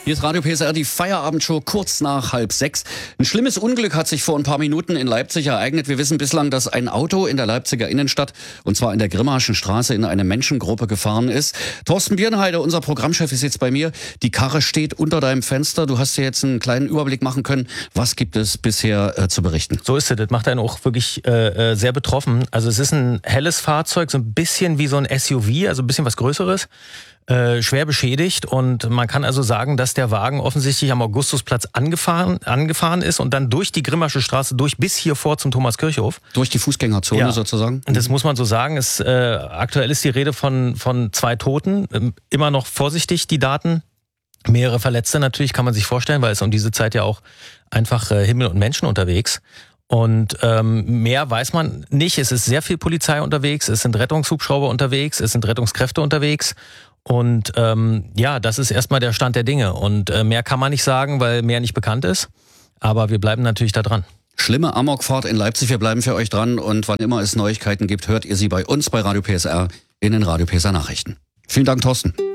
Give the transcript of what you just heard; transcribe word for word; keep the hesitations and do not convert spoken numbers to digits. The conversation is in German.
Hier ist Radio P S R, die Feierabendshow kurz nach halb sechs. Ein schlimmes Unglück hat sich vor ein paar Minuten in Leipzig ereignet. Wir wissen bislang, dass ein Auto in der Leipziger Innenstadt, und zwar in der Grimmaschen Straße, in eine Menschengruppe gefahren ist. Thorsten Birnheide, unser Programmchef, ist jetzt bei mir. Die Karre steht unter deinem Fenster. Du hast dir jetzt einen kleinen Überblick machen können. Was gibt es bisher äh, zu berichten? So ist es. Das macht einen auch wirklich äh, sehr betroffen. Also es ist ein helles Fahrzeug, so ein bisschen wie so ein S U V, also ein bisschen was Größeres. Äh, schwer beschädigt, und man kann also sagen, dass der Wagen offensichtlich am Augustusplatz angefahren, angefahren ist und dann durch die Grimmasche Straße durch bis hier vor zum Thomaskirchhof. Durch die Fußgängerzone ja. sozusagen? Und das muss man so sagen. Es, äh, aktuell ist die Rede von, von zwei Toten. Ähm, immer noch vorsichtig, die Daten. Mehrere Verletzte natürlich, kann man sich vorstellen, weil es um diese Zeit ja auch einfach äh, Himmel und Menschen unterwegs. Und ähm, mehr weiß man nicht. Es ist sehr viel Polizei unterwegs, es sind Rettungshubschrauber unterwegs, es sind Rettungskräfte unterwegs. Und ähm, ja, das ist erstmal der Stand der Dinge. Und äh, mehr kann man nicht sagen, weil mehr nicht bekannt ist. Aber wir bleiben natürlich da dran. Schlimme Amokfahrt in Leipzig, wir bleiben für euch dran. Und wann immer es Neuigkeiten gibt, hört ihr sie bei uns bei Radio P S R in den Radio P S R Nachrichten. Vielen Dank, Thorsten.